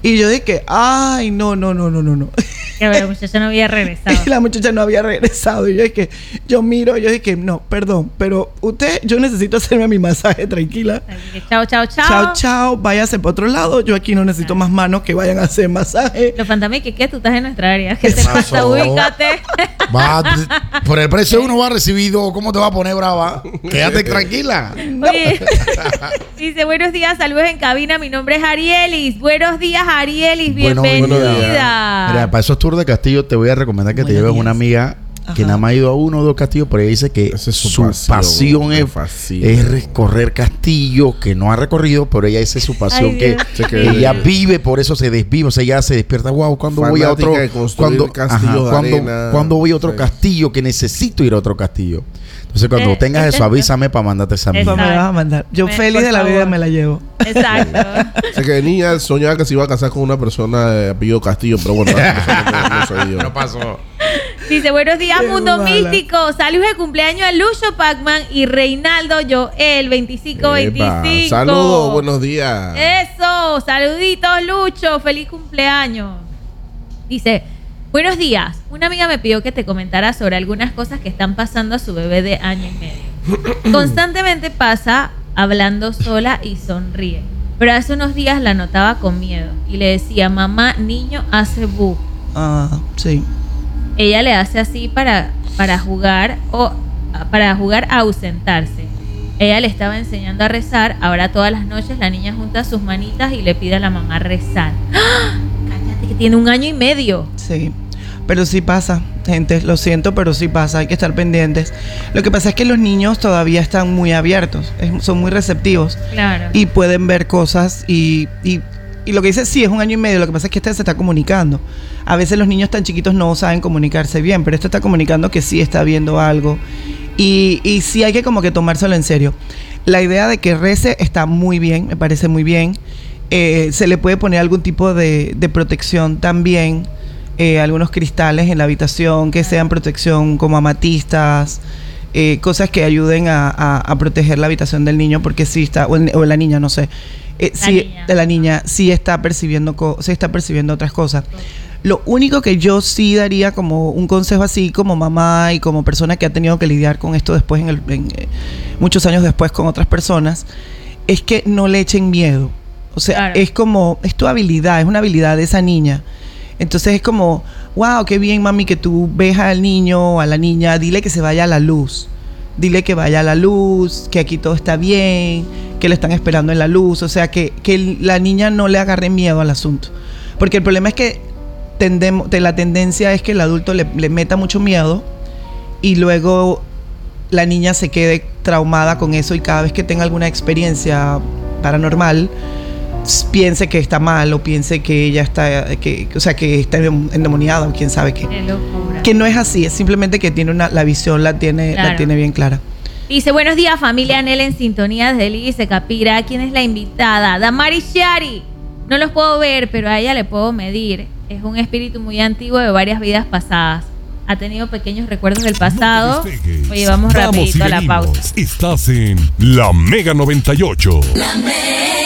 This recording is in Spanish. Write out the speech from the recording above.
Y yo dije, ay, no. Que la muchacha no había regresado. Y la muchacha no había regresado. Y yo miro, yo dije, no, perdón, pero yo necesito hacerme mi masaje tranquila. Chao, váyase para otro lado. Yo aquí no necesito más manos que vayan a hacer masaje. Los fantasmas, ¿qué? Tú estás en nuestra área. ¿Qué te pasa? Ubícate. Por el precio uno va recibido. ¿Cómo te va a poner brava? Quédate tranquila. Oye, dice, buenos días, saludos en cabina. Mi nombre es Arielis. Buenos días, Arielis. Bienvenida. Mira, para esos tours de castillo te voy a recomendar que te lleves una amiga que nada más ha ido a 1 o 2 castillos, pero ella dice que su pasión es recorrer castillos que no ha recorrido, pero ella dice su pasión que ella vive, por eso se desvive, o sea, ella se despierta, wow, cuando voy a otro cuando voy a otro castillo, que necesito ir a otro castillo. Entonces cuando tengas eso, avísame para mandarte esa amiga. Me la vas a mandar. Yo feliz de la vida me la llevo. Exacto. O sea, que de niña soñaba que se iba a casar con una persona de apellido Castillo, pero bueno, no soy yo. No pasó. Dice, buenos días, mundo místico. Saludos de cumpleaños a Lucho Pacman y Reinaldo Joel, 2525. Saludos, buenos días. Eso, saluditos, Lucho. Feliz cumpleaños. Dice, buenos días. Una amiga me pidió que te comentara sobre algunas cosas que están pasando a su bebé de 1 año y medio. Constantemente pasa hablando sola y sonríe. Pero hace unos días la notaba con miedo y le decía, mamá, niño hace bu. Sí. Ella le hace así para jugar a ausentarse. Ella le estaba enseñando a rezar. Ahora todas las noches la niña junta sus manitas y le pide a la mamá rezar. ¡Ah! Cállate, que tiene 1 año y medio. Sí, pero sí pasa, gente, lo siento, pero sí pasa, hay que estar pendientes. Lo que pasa es que los niños todavía están muy abiertos, son muy receptivos. Claro. Y pueden ver cosas y lo que dice sí es 1 año y medio, lo que pasa es que este se está comunicando. A veces los niños tan chiquitos no saben comunicarse bien, pero este está comunicando que sí está viendo algo y sí hay que como que tomárselo en serio. La idea de que rece está muy bien, me parece muy bien. Se le puede poner algún tipo de protección también, algunos cristales en la habitación que sean protección como amatistas, cosas que ayuden a proteger la habitación del niño, porque sí está, o la niña, no sé. La niña sí está percibiendo otras cosas. Lo único que yo sí daría como un consejo así como mamá y como persona que ha tenido que lidiar con esto después muchos años después con otras personas, es que no le echen miedo. O sea, es tu habilidad, es una habilidad de esa niña. Entonces es como, wow, qué bien, mami, que tú ves al niño o a la niña, dile que se vaya a la luz. Dile que vaya a la luz, que aquí todo está bien, que le están esperando en la luz. O sea, que la niña no le agarre miedo al asunto. Porque el problema es que la tendencia es que el adulto le meta mucho miedo y luego la niña se quede traumada con eso y cada vez que tenga alguna experiencia paranormal piense que está mal o piense que ella está, que está endemoniada o quién sabe qué. Qué locura. Que no es así, es simplemente que tiene la visión la tiene bien clara. Dice, buenos días, familia Anel en sintonía desde Lice Capira. ¿Quién es la invitada? Damari Shari. No los puedo ver, pero a ella le puedo medir. Es un espíritu muy antiguo de varias vidas pasadas. Ha tenido pequeños recuerdos del pasado. Oye, vamos rapidito a la pausa. Estás en La Mega 98. La Mega.